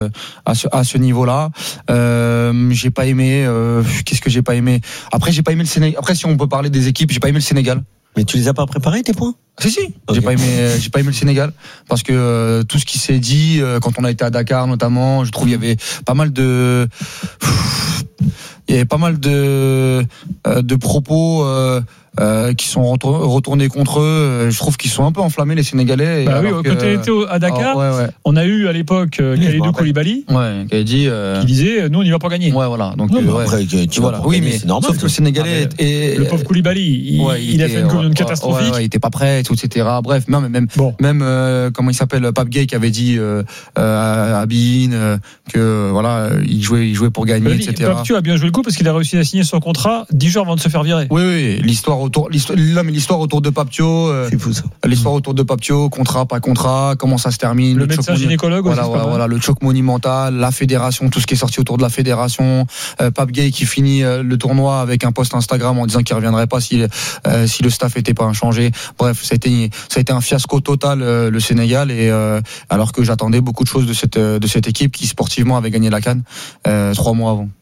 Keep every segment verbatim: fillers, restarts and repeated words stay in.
à ce, à ce niveau-là. Euh, j'ai pas aimé. Euh, qu'est-ce que j'ai pas aimé? Après, j'ai pas aimé le Sénégal. Après, si on peut parler des équipes, j'ai pas aimé le Sénégal. Mais tu les as pas préparés tes points? Si si. Okay. J'ai pas aimé. J'ai pas aimé le Sénégal parce que euh, tout ce qui s'est dit euh, quand on a été à Dakar notamment, je trouve il y avait pas mal de. Il y avait pas mal de euh, de propos. Euh, Euh, qui sont retournés contre eux. Je trouve qu'ils sont un peu enflammés les Sénégalais. Bah oui, quand on était à Dakar, oh, ouais, ouais. on a eu à l'époque euh, Kalidou Koulibaly, ouais, qui, a dit, euh... qui disait nous on n'y va pas gagner. Ouais, voilà. Donc non, euh, ouais. après, tu voilà. Oui, mais c'est normal. Sauf que le Sénégalais ah, est, le pauvre Koulibaly, il, ouais, il, il était, a fait une communion ouais, catastrophique. Ouais, ouais, il était pas prêt, et cetera. Bref, même même bon. même euh, comment il s'appelle, Pape Gueye qui avait dit euh, euh, à Bein euh, que voilà, il jouait il jouait pour gagner, et cetera. Pape Gueye a bien joué le coup parce qu'il a réussi à signer son contrat dix jours avant de se faire virer. Oui, oui. L'histoire autour, l'histoire, mais l'histoire autour de Papio, euh, c'est fou ça. L'histoire autour de Papio, contrat, pas contrat, comment ça se termine. Le, le médecin gynécologue voilà, aussi. Voilà, voilà, le choc monumental, la fédération, tout ce qui est sorti autour de la fédération. Euh, Pape Gueye qui finit euh, le tournoi avec un post Instagram en disant qu'il reviendrait pas si euh, si le staff était pas inchangé. Bref, ça a été ça a été un fiasco total euh, le Sénégal et euh, alors que j'attendais beaucoup de choses de cette de cette équipe qui sportivement avait gagné la CAN euh, trois mois avant.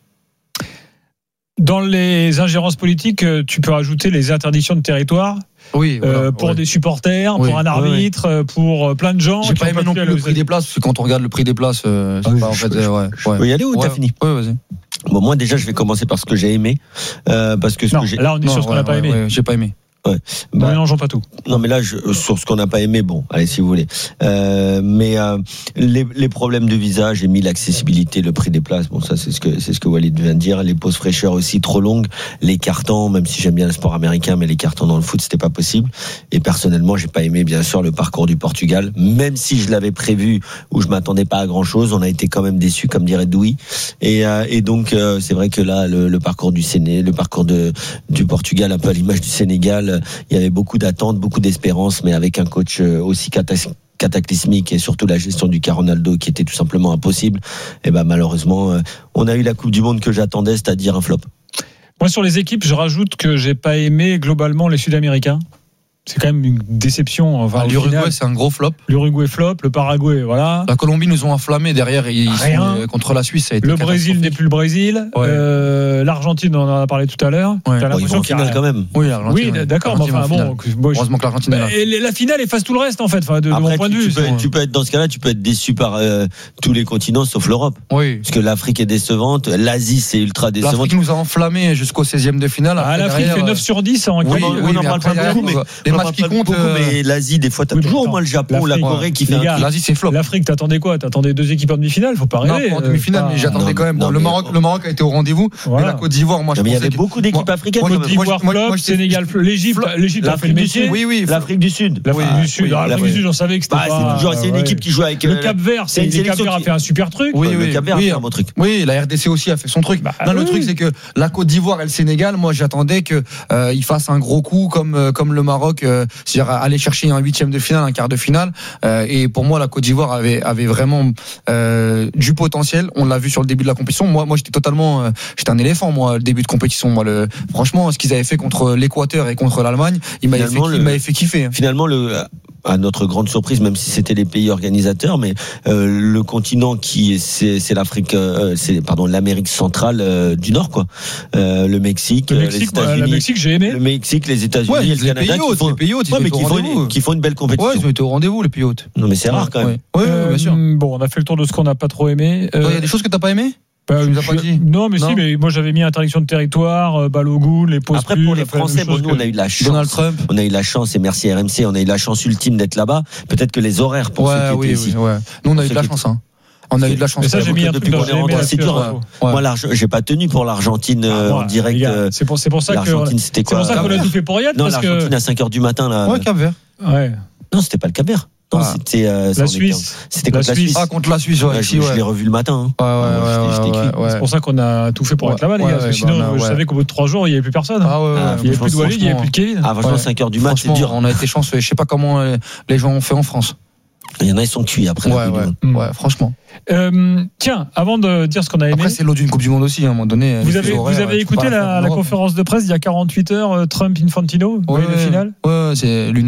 Dans les ingérences politiques, tu peux rajouter les interdictions de territoire. Oui, voilà, euh, pour ouais. des supporters, oui, pour un arbitre, oui, oui. pour plein de gens. J'ai pas aimé non plus le prix des places, parce que quand on regarde le prix des places, euh, c'est ah oui, pas en fait. Je, euh, ouais, je, ouais. Je peux y aller ou ouais, t'as fini? Oui, vas-y. Bon, moi déjà, je vais commencer par ce que j'ai aimé, euh, parce que ce non, que j'ai. Là, on est non, sur ce qu'on ouais, n'a pas ouais, aimé. Ouais, j'ai pas aimé. Ouais. Bah, ne mélangeons pas tout. Non, mais là, je, sur ce qu'on n'a pas aimé, bon, allez, si vous voulez. Euh, mais euh, les, les problèmes de visa, j'ai mis l'accessibilité, le prix des places. Bon, ça, c'est ce que c'est ce que Walid vient de dire. Les pauses fraîcheurs aussi trop longues, les cartons, même si j'aime bien le sport américain, mais les cartons dans le foot, c'était pas possible. Et personnellement, j'ai pas aimé, bien sûr, le parcours du Portugal, même si je l'avais prévu, où je m'attendais pas à grand chose. On a été quand même déçus, comme dirait Douy. Et, euh, et donc, euh, c'est vrai que là, le, le parcours du Séné, le parcours de du Portugal, un peu à l'image du Sénégal. Il y avait beaucoup d'attentes, beaucoup d'espérances, mais avec un coach aussi cataclysmique et surtout la gestion du cas Ronaldo qui était tout simplement impossible. Et ben malheureusement, on a eu la Coupe du Monde que j'attendais, c'est-à-dire un flop. Moi, sur les équipes, je rajoute que j'ai pas aimé globalement les Sud-Américains. C'est quand même une déception. Enfin, ah, L'Uruguay, c'est un gros flop. L'Uruguay flop, le Paraguay, voilà. La Colombie nous ont enflammés derrière. Et ils Rien. Sont, contre la Suisse, ça a été le Brésil n'est plus le Brésil. Ouais. Euh, L'Argentine, on en a parlé tout à l'heure. Ouais. Bon, ils vont en finale a... quand même. Oui, l'Argentine. Oui, d'accord. Mais enfin, bon, bon, heureusement que l'Argentine est là. Et la finale efface tout le reste, en fait, enfin, de, de Après, mon point tu, de vue. Tu peux, être, tu peux être dans ce cas-là, tu peux être déçu par euh, tous les continents sauf l'Europe. Oui. Parce que l'Afrique est décevante, l'Asie c'est ultra décevante. L'Afrique nous a enflammés jusqu'au seizième de finale. Ah, l'Afrique fait neuf sur dix en oui, on en parle pas beaucoup, mais les matchs qui comptent. Mais l'Asie, des fois, t'as oui, toujours au moins le Japon ou la Corée qui fait un truc. L'Asie, c'est flop. L'Afrique, t'attendais quoi? T'attendais deux équipes en demi-finale? Faut pas rêver. Non, en demi-finale, mais j'attendais quand même. Le Maroc, le Maroc a été au rendez-vous. Mais la Côte d'Ivoire, moi, je pensais. Il y avait beaucoup d'équipes africaines. Côte d'Ivoire flop, Sénégal flop, l'Égypte, l'Égypte a fait le métier. Oui, oui. L'Afrique du Sud. L'Afrique du Sud. L'Afrique du Sud, j'en savais que c'était pas. C'est une équipe qui joue avec. Le Cap-Vert, c'est le Cap-Vert a fait un super truc. Oui, oui. Le Cap-Vert a fait un bon truc. Oui, la R D C aussi a fait son truc. Non, le truc, c'est que la Côte d'Ivoire et le Sénégal, moi, j'attendais que ils fassent un gros coup comme comme le Maroc, c'est-à-dire aller chercher un huitième de finale, un quart de finale. Euh, et pour moi, la Côte d'Ivoire avait avait vraiment euh, du potentiel. On l'a vu sur le début de la compétition. Moi, moi, j'étais totalement, euh, j'étais un éléphant. Moi, le début de compétition. Moi, le, franchement, ce qu'ils avaient fait contre l'Équateur et contre l'Allemagne, il m'avait fait, le, il m'avait fait kiffer. Hein. Finalement, le à notre grande surprise, même si c'était les pays organisateurs, mais euh, le continent qui c'est, c'est l'Afrique, euh, c'est pardon l'Amérique centrale euh, du Nord, quoi. Euh, le Mexique, le Mexique, les États-Unis, le Mexique, j'ai aimé. Le Mexique, les États-Unis, ouais, et le Canada, qui font, les pays hôtes, ouais, mais qui font, une, qui font une belle compétition. Ouais, ils ont été au rendez-vous, les pays hôtes. Non, mais c'est rare quand même. Ouais, ouais, bien sûr. Euh, bon, on a fait le tour de ce qu'on n'a pas trop aimé. Il euh, y a des choses que t'as pas aimé? Bah, tu nous as pas dit. Non, mais non. si, mais moi j'avais mis interdiction de territoire, Balogun, les pauses. Après, pour les Français, bon, nous, on a eu la chance. Donald Trump. On a eu la chance, et merci R M C, on a eu la chance ultime d'être là-bas. Peut-être que les horaires pour ouais, ceux qui oui, étaient oui, ici. Ouais. Nous, on a eu de la chance, hein. On a eu de la chance. Mais ça, j'ai mis un truc depuis qu'on est rentré, c'est dur. Ouais. Moi, j'ai pas tenu pour l'Argentine euh, en direct. Gars, c'est pour, c'est pour ça que l'Argentine, c'était quoi? C'est pour ça qu'on a tout fait pour Riyad. Non, parce l'Argentine que... à cinq heures du matin, là. Ouais, Cap-Vert. Ouais. Non, c'était pas le Cap-Vert. Non, ah. c'était euh, la Suisse. C'était contre la Suisse. Ah, contre la Suisse, ouais. ouais, si, je, ouais. je l'ai revu le matin. Hein. Ouais, ouais, ouais, ouais, ouais, ouais. C'est pour ça qu'on a tout fait pour ouais, être là-bas, les ouais, gars. Parce que ouais, sinon, bah, je ouais. savais qu'au bout de trois jours, il n'y avait plus personne. Ah, ouais, ah, il n'y avait plus de Walid, il n'y avait plus de Kevin. Ah, franchement, ouais. cinq heures du mat, c'est dur. On a été chanceux. Je sais pas comment les gens ont fait en France. Il y en a, ils sont cuits après. Ouais, ouais, mmh. ouais, franchement. Euh, tiens, avant de dire ce qu'on a aimé. Après, c'est l'eau d'une Coupe du Monde aussi, à un moment donné. Vous avez, horaires, vous avez écouté la, la conférence de presse il y a quarante-huit heures, Trump-Infantino, ouais, le final? Ouais, c'est lunaire.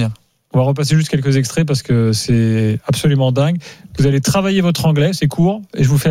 On va repasser juste quelques extraits parce que c'est absolument dingue. Vous allez travailler votre anglais, c'est court, et je vous fais